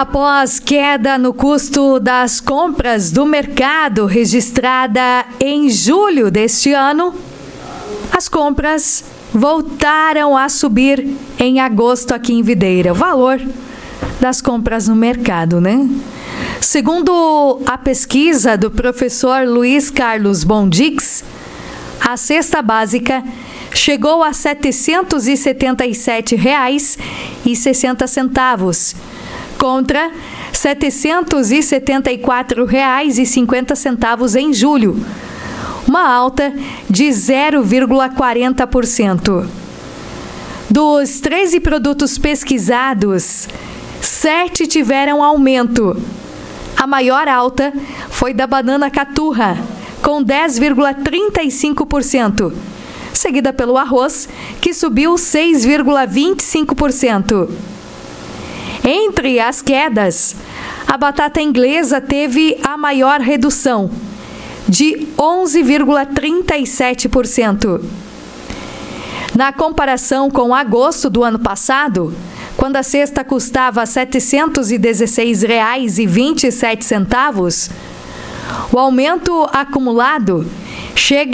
Após queda no custo das compras do mercado registrada em julho deste ano, as compras voltaram a subir em agosto aqui em Videira. O valor das compras no mercado, né? Segundo a pesquisa do professor Luiz Carlos Bondix, a cesta básica chegou a R$ 777,60, contra R$ 774,50 em julho, uma alta de 0,40%. Dos 13 produtos pesquisados, 7 tiveram aumento. A maior alta foi da banana caturra, com 10,35%, seguida pelo arroz, que subiu 6,25%. Entre as quedas, a batata inglesa teve a maior redução, de 11,37%. Na comparação com agosto do ano passado, quando a cesta custava R$ 716,27, o aumento acumulado chega